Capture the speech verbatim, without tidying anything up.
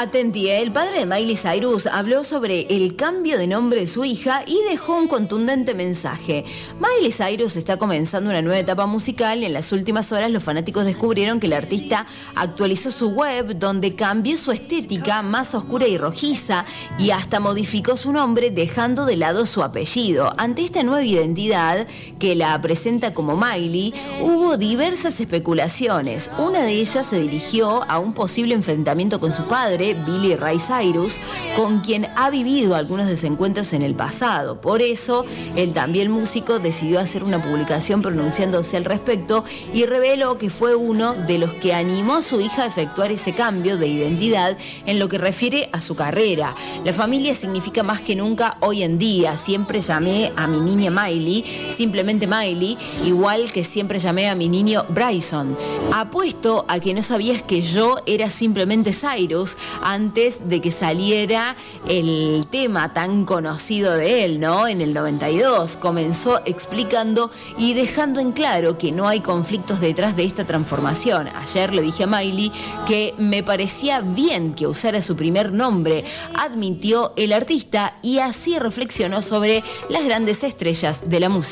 Atenti, el padre de Miley Cyrus habló sobre el cambio de nombre de su hija y dejó un contundente mensaje. Miley Cyrus está comenzando una nueva etapa musical y en las últimas horas los fanáticos descubrieron que el artista actualizó su web donde cambió su estética más oscura y rojiza y hasta modificó su nombre dejando de lado su apellido. Ante esta nueva identidad que la presenta como Miley, hubo diversas especulaciones. Una de ellas se dirigió a un posible enfrentamiento con su padre, Billy Ray Cyrus, con quien ha vivido algunos desencuentros en el pasado. Por eso, el también músico decidió hacer una publicación pronunciándose al respecto y reveló que fue uno de los que animó a su hija a efectuar ese cambio de identidad en lo que refiere a su carrera. La familia significa más que nunca hoy en día. Siempre llamé a mi niña Miley, simplemente Miley, igual que siempre llamé a mi niño Bryson. Apuesto a que no sabías que yo era simplemente Cyrus antes de que saliera el tema tan conocido de él, ¿no? En el noventa y dos comenzó explicando y dejando en claro que no hay conflictos detrás de esta transformación. Ayer le dije a Miley que me parecía bien que usara su primer nombre, admitió el artista, y así reflexionó sobre las grandes estrellas de la música.